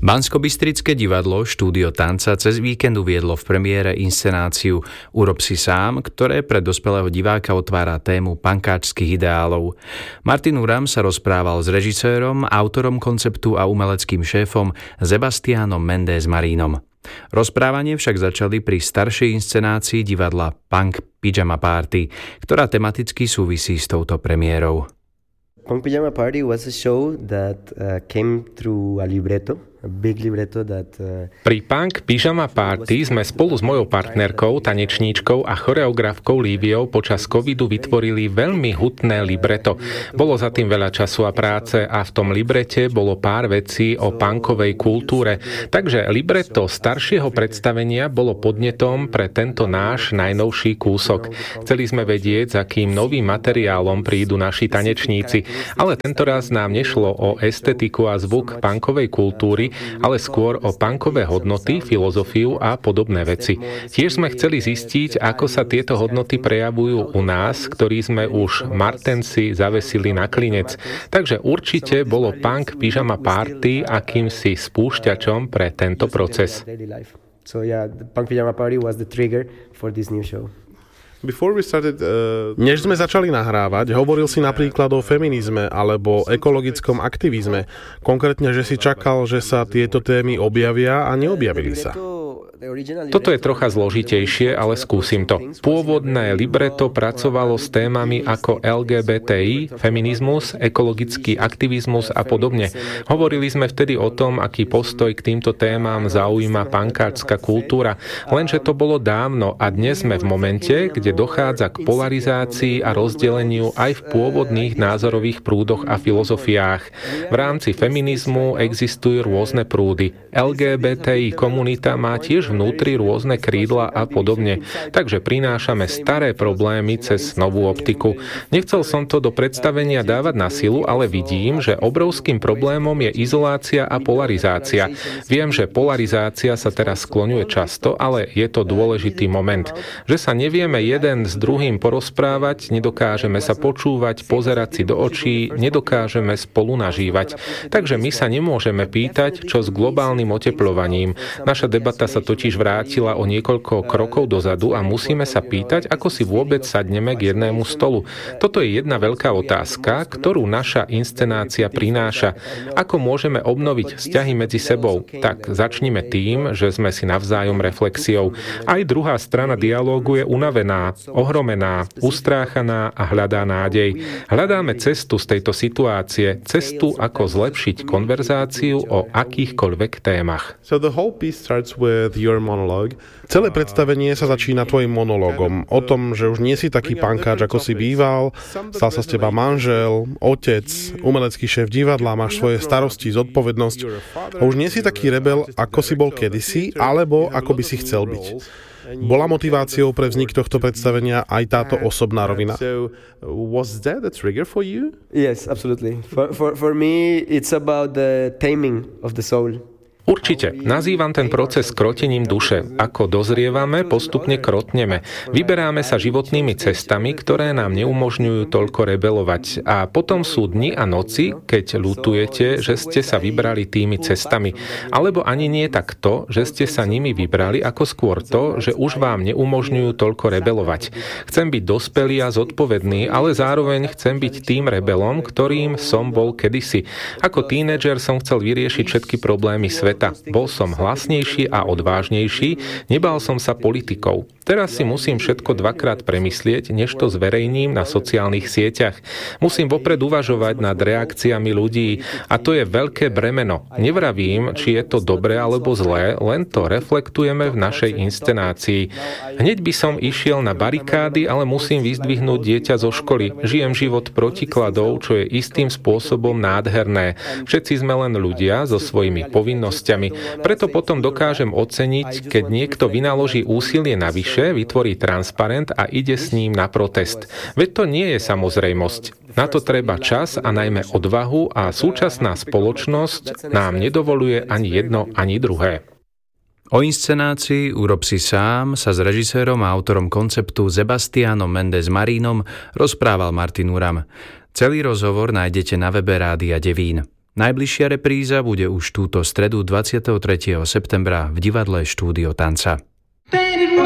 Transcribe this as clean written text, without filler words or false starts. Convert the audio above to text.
Banskobystrické divadlo Štúdio tanca cez víkend uviedlo v premiére inscenáciu Urob si sám, ktoré pre dospelého diváka otvára tému pankáčskych ideálov. Martin Uram sa rozprával s režisérom, autorom konceptu a umeleckým šéfom Sebastianom Mendes Marínom. Rozprávanie však začali pri staršej inscenácii divadla Punk Pyjama Party, ktorá tematicky súvisí s touto premiérou. Punk Pyjama Party was a show that came through a libretto. Pri Punk Pyjama Party sme spolu s mojou partnerkou, tanečníčkou a choreografkou Líviou počas covidu vytvorili veľmi hutné libreto. Bolo za tým veľa času a práce a v tom librete bolo pár vecí o punkovej kultúre. Takže libreto staršieho predstavenia bolo podnetom pre tento náš najnovší kúsok. Chceli sme vedieť, s akým novým materiálom prídu naši tanečníci, ale tentoraz nám nešlo o estetiku a zvuk punkovej kultúry, ale skôr o punkové hodnoty, filozofiu a podobné veci. Tiež sme chceli zistiť, ako sa tieto hodnoty prejavujú u nás, ktorí sme už martenci zavesili na klinec. Takže určite bolo Punk Pyjama Party akýmsi spúšťačom pre tento proces. So yeah, the Punk Pyjama Party was the trigger for this new show. Než sme začali nahrávať, hovoril si napríklad o feminizme alebo ekologickom aktivizme. Konkrétne, že si čakal, že sa tieto témy objavia a neobjavili sa. Toto je trocha zložitejšie, ale skúsim to. Pôvodné libreto pracovalo s témami ako LGBTI, feminizmus, ekologický aktivizmus a podobne. Hovorili sme vtedy o tom, aký postoj k týmto témam zaujíma pankáčska kultúra, lenže to bolo dávno a dnes sme v momente, kde dochádza k polarizácii a rozdeleniu aj v pôvodných názorových prúdoch a filozofiách. V rámci feminizmu existujú rôzne prúdy. LGBTI komunita má tiež vnútri rôzne krídla a podobne. Takže prinášame staré problémy cez novú optiku. Nechcel som to do predstavenia dávať na silu, ale vidím, že obrovským problémom je izolácia a polarizácia. Viem, že polarizácia sa teraz skloňuje často, ale je to dôležitý moment. Že sa nevieme jeden s druhým porozprávať, nedokážeme sa počúvať, pozerať si do očí, nedokážeme spolu nažívať. Takže my sa nemôžeme pýtať, čo s globálnym oteplovaním. Naša debata sa totiž vrátila o niekoľko krokov dozadu a musíme sa pýtať, ako si vôbec sadneme k jednému stolu. Toto je jedna veľká otázka, ktorú naša inscenácia prináša. Ako môžeme obnoviť vzťahy medzi sebou? Tak začnime tým, že sme si navzájom reflexiou. Aj druhá strana dialógu je unavená, ohromená, ustráchaná a hľadá nádej. Hľadáme cestu z tejto situácie, cestu, ako zlepšiť konverzáciu o akýchkoľvek témach. So the whole piece starts with your monologue. Celé predstavenie sa začína tvojim monológom o tom, že už nie si taký pankáč, ako si býval, stal sa z teba manžel, otec, umelecký šéf divadla, máš svoje starosti, zodpovednosť. A už nie si taký rebel, ako si bol kedysi, alebo ako by si chcel byť. Bola motiváciou pre vznik tohto predstavenia aj táto osobná rovina? Was that a trigger for you? Yes, absolutely. For me, it's about the taming of the soul. Určite. Nazývam ten proces krotením duše. Ako dozrievame, postupne krotneme. Vyberáme sa životnými cestami, ktoré nám neumožňujú toľko rebelovať. A potom sú dni a noci, keď ľutujete, že ste sa vybrali tými cestami. Alebo ani nie tak to, že ste sa nimi vybrali, ako skôr to, že už vám neumožňujú toľko rebelovať. Chcem byť dospelý a zodpovedný, ale zároveň chcem byť tým rebelom, ktorým som bol kedysi. Ako tínedžer som chcel vyriešiť všetky problémy sveta. Bol som hlasnejší a odvážnejší, nebál som sa politikou. Teraz si musím všetko dvakrát premyslieť, než to zverejním na sociálnych sieťach. Musím vopred uvažovať nad reakciami ľudí a to je veľké bremeno. Nevravím, či je to dobré alebo zlé, len to reflektujeme v našej inscenácii. Hneď by som išiel na barikády, ale musím vyzdvihnúť dieťa zo školy. Žijem život protikladov, čo je istým spôsobom nádherné. Všetci sme len ľudia so svojimi povinnosťami. Preto potom dokážem oceniť, keď niekto vynaloží úsilie navyše, vytvorí transparent a ide s ním na protest. Veď to nie je samozrejmosť. Na to treba čas a najmä odvahu a súčasná spoločnosť nám nedovoluje ani jedno, ani druhé. O inscenácii Urob si sám sa s režisérom a autorom konceptu Sebastianom Mendes Marínom rozprával Martin Uram. Celý rozhovor nájdete na webe Rádia Devín. Najbližšia repríza bude už túto stredu 23. septembra v divadle Štúdio tanca.